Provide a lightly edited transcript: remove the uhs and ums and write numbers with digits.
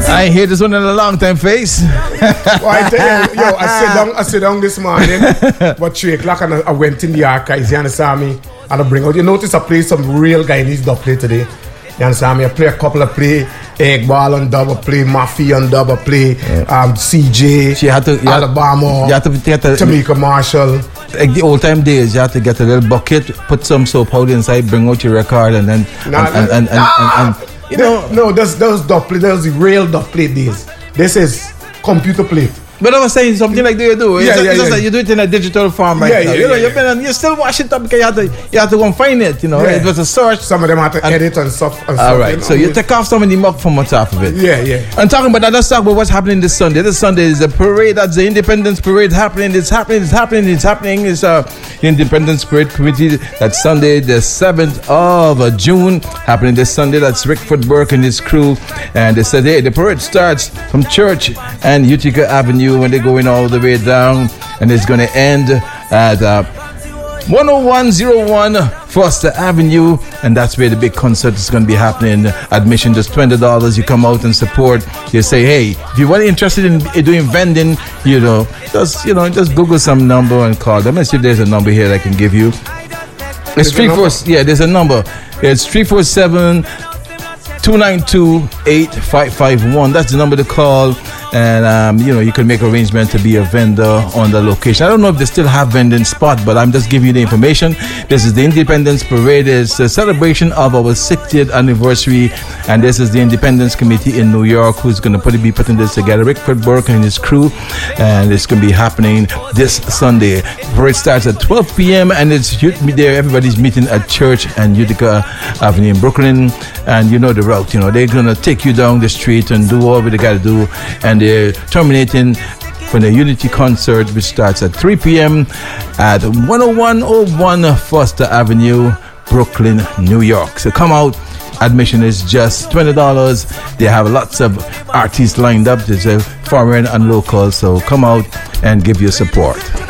I ain't hear this one in a long time, Face. Well, I tell you, I sit down this morning, about 3 o'clock, and I went in the archives, you understand me? And I bring out, you notice I play some real Guyanese dub play today. You understand me? I play a couple of play Egg Ball on dub, I play Mafia on dub, I play CJ, So you had to, Alabama, you had to get a, Tamika Marshall. like the old time days, you had to get a little bucket, put some soap powder inside, bring out your record, and then and you know. No, those dub play, those the real dub play days. This is computer plate. But I was saying something like you do. It's just like you do it in a digital form right now. You still wash it up because you have to go and find it. You know, it was a search. Some of them had to edit and stuff. All right, so you take off some of the muck from on top of it. Yeah. And talking about that, let's talk about what's happening this Sunday. This Sunday is a parade. That's the Independence Parade happening. It's happening. It's Independence Parade Committee. That's Sunday, the 7th of June. Happening this Sunday. That's Rickford Burke and his crew. And they said, hey, the parade starts from Church and Utica Avenue when they're going all the way down. And it's going to end at 10101 Foster Avenue, and that's where the big concert is going to be happening. Admission just $20. You come out and support. You say, hey, if you're really interested in doing vending, just Google some number and call them. Let's see if there's a number here that I can give you. It's there's a number. It's 347-292-8551. That's the number to call. And you can make arrangement to be a vendor on the location. I don't know if they still have vending spot, but I'm just giving you the information. This is the Independence Parade. It's a celebration of our 60th anniversary, and this is the Independence Committee in New York who's going to be putting this together. Rickford Burke and his crew, and it's going to be happening this Sunday. The parade starts at 12 p.m. and it's there. Everybody's meeting at Church and Utica Avenue in Brooklyn, and you know the route. They're going to take you down the street and do whatever they got to do. And they're terminating for the Unity concert, which starts at 3 p.m. at 10101 Foster Avenue, Brooklyn, New York. So come out. Admission is just $20. They have lots of artists lined up. There's a foreign and local. So come out and give your support.